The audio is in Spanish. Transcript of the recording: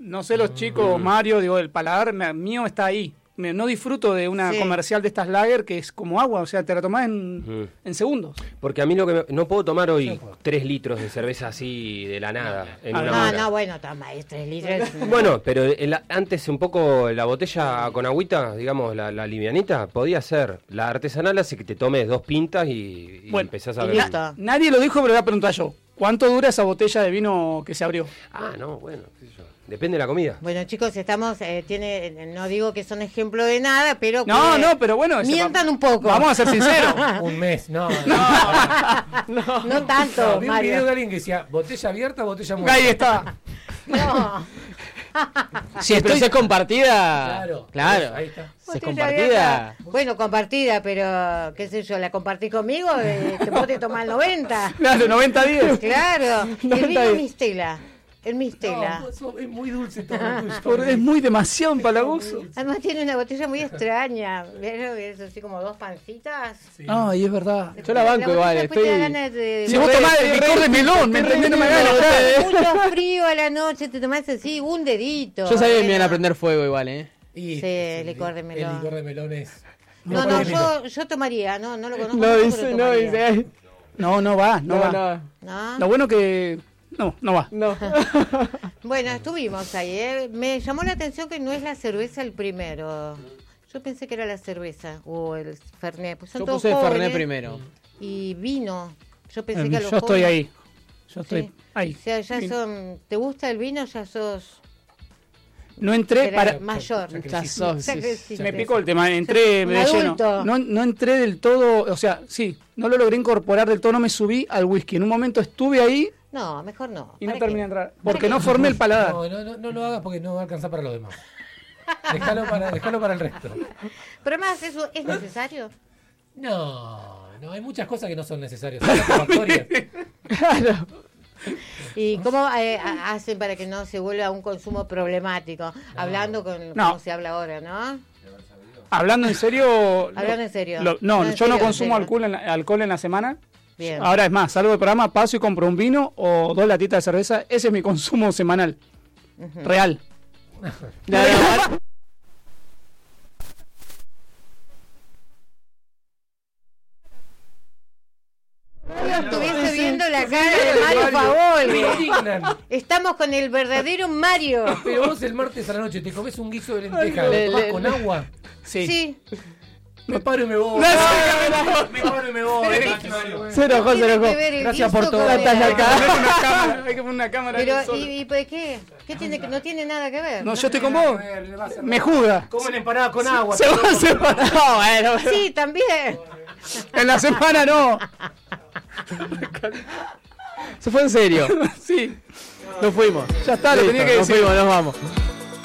No sé los chicos, Mario, digo, el paladar mío está ahí. No disfruto de una comercial de estas lager que es como agua, o sea, te la tomás en segundos. Porque a mí no puedo tomar hoy 3 litros de cerveza así de la nada. Bueno, toma, es 3 litros. Bueno, pero antes un poco la botella con agüita, digamos, la livianita, podía ser. La artesanal hace que te tomes 2 pintas y empezás a ver. Nadie lo dijo, pero le voy a preguntar yo. ¿Cuánto dura esa botella de vino que se abrió? Bueno, qué sé yo. Depende de la comida. Bueno, chicos, estamos, no digo que son ejemplo de nada, pero pero bueno. Mientan un poco. Vamos a ser sinceros. Un mes, no tanto, vi un Mario. video de alguien que decía, botella abierta, botella muerta. Ahí está. No. Si es compartida. Claro. Ahí está. Si es compartida. Bueno, compartida, pero qué sé yo, la compartís conmigo, vos te tomás el 90. Claro, 90-10. Claro. El vino Mistela. El Mistela. No, es muy dulce todo tuyo. Es muy demasiado empalagoso. Además tiene una botella muy extraña. Es así como 2 pancitas. Sí. Ay, es verdad. Yo la banco igual, Después te da ganas de... Si vos tomás el licor de melón, ¿me entendés? No me hagas Mucho frío a la noche, te tomás así un dedito. Yo sabía que me iban a prender fuego igual, Sí, el licor de melón. El licor de melón es... yo tomaría, no lo conozco. No va. Lo bueno que... No va. No. Bueno, estuvimos ahí, Me llamó la atención que no es la cerveza el primero. Yo pensé que era la cerveza o el Fernet. Pues son Yo todos puse el jóvenes. Fernet primero. Y vino. Yo pensé que a los Yo estoy jóvenes... ahí. Yo estoy ahí. O sea, ya son... ¿Te gusta el vino? Ya sos... No entré para... Mayor. Ya sos, Me picó el tema, entré de lleno. No entré del todo, o sea, sí, no lo logré incorporar del todo, no me subí al whisky. En un momento estuve ahí... No, mejor no. Y no terminé de entrar. Porque no formé el paladar. No lo hagas porque no va a alcanzar para los demás. Déjalo para el resto. Pero además, ¿eso es necesario? No, hay muchas cosas que no son necesarias. Son satisfactorias. Claro. ¿Y cómo hacen para que no se vuelva un consumo problemático? Hablando con cómo se habla ahora, ¿no? Hablando en serio... Yo no consumo alcohol en la semana. Bien. Ahora es más, salgo del programa, paso y compro un vino o 2 latitas de cerveza. Ese es mi consumo semanal. Real. Estuviese viendo la cara de Mario Favoli. Estamos con el verdadero Mario. Pero vos el martes a la noche te comes un guiso de lenteja, ¿lo tomás con agua? Sí. Me paro y me voy. Me paro y me voy. Se enojó. Gracias por todo. Hay que poner una cámara. Pero, ¿y por qué? ¿Qué tiene que no tiene nada que ver? No, yo estoy con vos. Me juga. Comen empanada con agua. Bueno. Sí, también. En la semana no. Se fue en serio. Sí. Nos fuimos. Ya está, lo tenía que decir. Nos vamos.